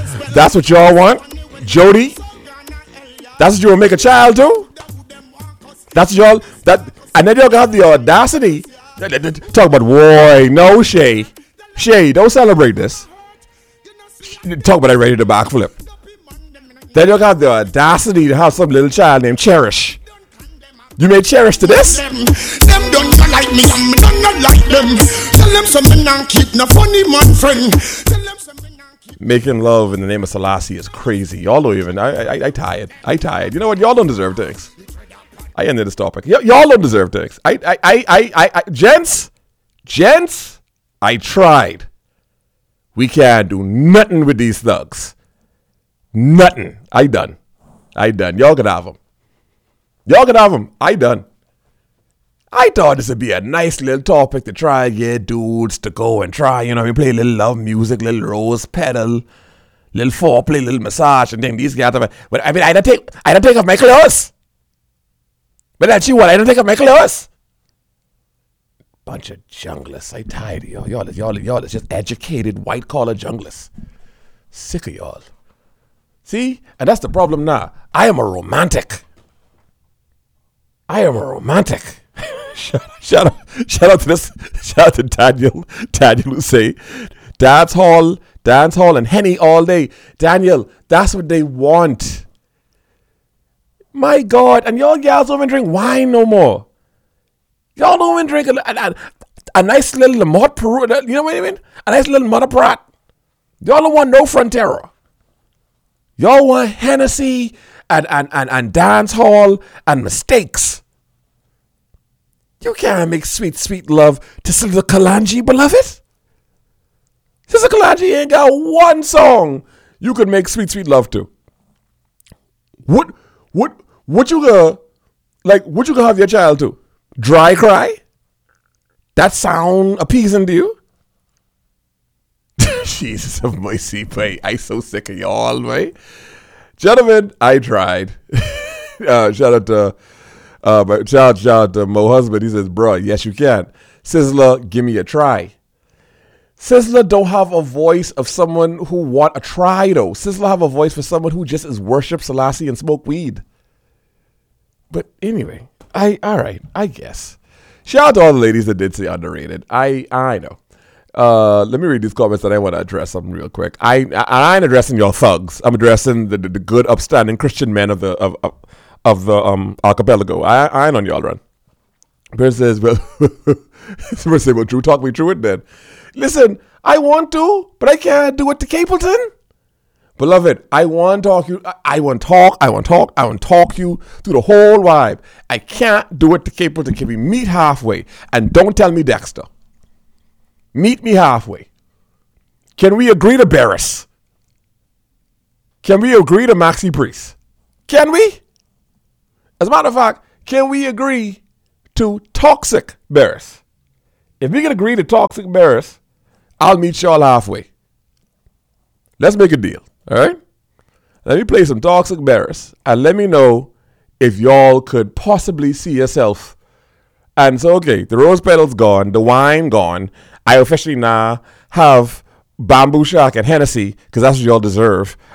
That's what y'all want? Jody? That's what you want to make a child do? That's what y'all... And then y'all got the audacity. Talk about, boy, no, Shay. Shay, don't celebrate this. Talk about that ready to backflip. Then y'all got the audacity to have some little child named Cherish. You made Cherish to this? Them don't like me, and me don't like them. Tell them something and keep no funny man friend. Making love in the name of Selassie is crazy. Y'all don't even... I tired. I tired. You know what? Y'all don't deserve things. I ended this topic. Y'all don't deserve things. Gents, I tried. We can't do nothing with these thugs. Nothing. I done. Y'all can have them. I done. I thought this would be a nice little topic to try and get dudes to go and try, we play a little love music, little rose petal, little foreplay, little massage, and then these guys. But I mean, I don't take off my clothes. But that's you what? I don't take off my clothes. Bunch of junglers. I tired of y'all is just educated white collar junglers. Sick of y'all. See? And that's the problem now. I am a romantic. Shout out to this. Shout out to Daniel. Daniel who say, dance hall, and Henny all day. Daniel, that's what they want. My God, and y'all gals don't even drink wine no more. Y'all don't even drink a nice little Mott Peru. You know what I mean? A nice little Mother Pratt. Y'all don't want no Frontera. Y'all want Hennessy and dance hall and mistakes. You can't make sweet, sweet love to Sister Kalanji, beloved. Sister Kalanji ain't got one song you could make sweet, sweet love to. What you gonna have your child to? Dry cry? That sound appeasing to you? Jesus of mercy, boy. I so sick of y'all, right? Gentlemen, I tried. Shout out to Mo husband. He says, bro, yes you can. Sizzler, give me a try. Sizzler don't have a voice of someone who want a try though. Sizzler have a voice for someone who just is worship Selassie and smoke weed. But anyway, I guess. Shout out to all the ladies that did say underrated. I know. Let me read these comments that I want to address something real quick. I ain't addressing y'all thugs. I'm addressing the good, upstanding Christian men of the archipelago. I ain't on y'all run. Person says, well, Drew, talk me through it then. Listen, I want to, but I can't do it to Capleton. Beloved, I want to talk you through the whole vibe. I can't do it to Capleton. Can we meet halfway? And don't tell me Dexter. Meet me halfway. Can we agree to Barris? Can we agree to Maxi Priest? Can we? As a matter of fact, can we agree to Toxic Barris? If we can agree to Toxic Barris, I'll meet y'all halfway. Let's make a deal, all right? Let me play some Toxic Barris and let me know if y'all could possibly see yourself. And so, okay, the rose petal's gone, the wine gone. I officially now have Bamboo Shack and Hennessy because that's what y'all deserve.